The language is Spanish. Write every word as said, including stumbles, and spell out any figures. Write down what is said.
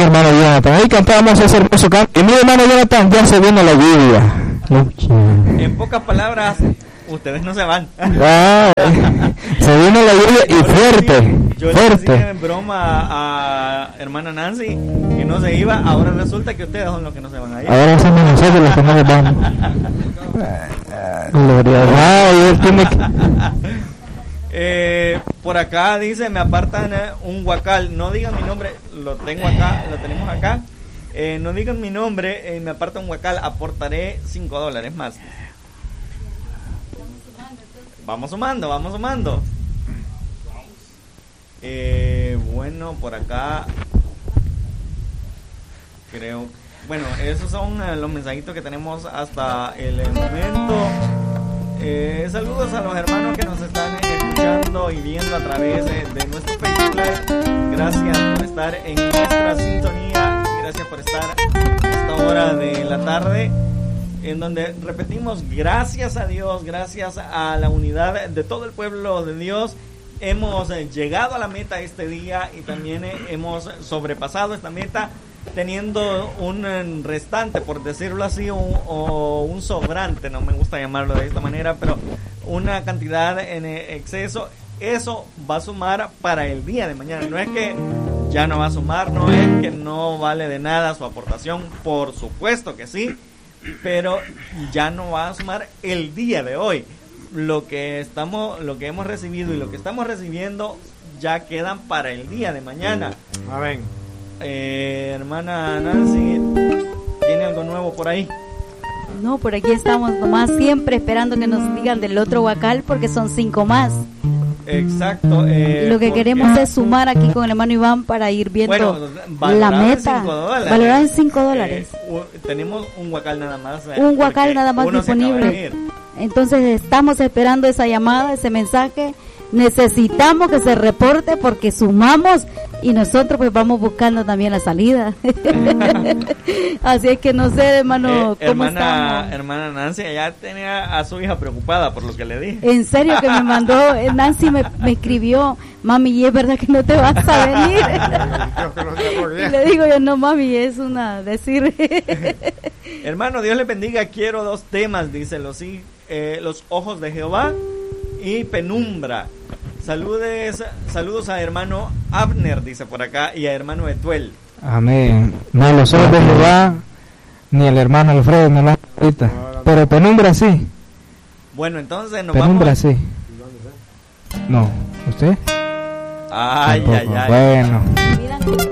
hermano Jonathan. Ahí cantábamos ese hermoso canto. Y mi hermano Jonathan, ya se vino la lluvia. En pocas palabras, ustedes no se van. Ah, se vino la lluvia y fuerte. Yo le decía en broma a hermana Nancy que no se iba. Ahora resulta que ustedes son los que no se van a ir. Ahora somos nosotros los que no nos vamos. Gloria a Dios. Tiene que... Eh, por acá dice, me apartan eh, un huacal, no digan mi nombre, lo tengo acá, lo tenemos acá, eh, no digan mi nombre, eh, me aparta un huacal, aportaré cinco dólares más. Vamos sumando, vamos sumando. Eh, bueno, por acá creo, bueno, esos son eh, los mensajitos que tenemos hasta el momento. Eh, saludos a los hermanos que nos están escuchando y viendo a través de, de nuestro Facebook Live. Gracias por estar en nuestra sintonía y gracias por estar a esta hora de la tarde, en donde repetimos, gracias a Dios, gracias a la unidad de todo el pueblo de Dios, hemos eh, llegado a la meta este día y también eh, hemos sobrepasado esta meta, teniendo un restante, por decirlo así, un, o un sobrante, no me gusta llamarlo de esta manera, pero una cantidad en exceso. Eso va a sumar para el día de mañana. No es que ya no va a sumar, no es que no vale de nada su aportación, por supuesto que sí, pero ya no va a sumar el día de hoy. Lo que estamos, lo que hemos recibido y lo que estamos recibiendo ya quedan para el día de mañana. Amén. Eh, hermana Nancy, ¿tiene algo nuevo por ahí? No, por aquí estamos nomás siempre esperando que nos digan del otro huacal porque son cinco más. Exacto. Eh, Lo que porque... queremos es sumar aquí con el hermano Iván para ir viendo bueno, la meta. Valorar en cinco dólares. Eh, uh, tenemos un huacal nada más. Eh, un huacal nada más disponible. Entonces estamos esperando esa llamada, ese mensaje. Necesitamos que se reporte porque sumamos y nosotros pues vamos buscando también la salida. Así es que no sé, hermano, eh, cómo hermana, estamos. Hermana Nancy, ella tenía a su hija preocupada por lo que le dije. En serio que me mandó, Nancy me, me escribió, mami, ¿y es verdad que no te vas a venir? Y le digo yo, no mami, es una decir. Hermano, Dios le bendiga, quiero dos temas, dice los, eh, los ojos de Jehová y penumbra. Saludes, saludos a hermano Abner, dice por acá, y a hermano Etuel. Amén. No los ojos de Jehová, ni el hermano Alfredo, me lo ahorita. Pero penumbra sí. Bueno, entonces nos penumbra vamos. sí. No, ¿usted? Ay, Tampoco. ay, ay. Bueno.